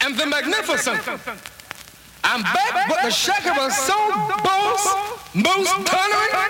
and the magnificent. I'm back with the shaker of soul boss, most thundering,